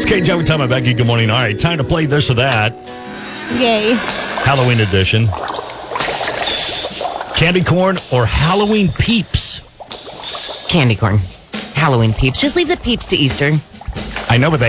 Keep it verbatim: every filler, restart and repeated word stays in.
Kate Joe, Tom and Becky. Good morning. All right, time to play this or that. Yay. Halloween edition. Candy corn or Halloween peeps? Candy corn. Halloween peeps. Just leave the peeps to Easter. I know, but they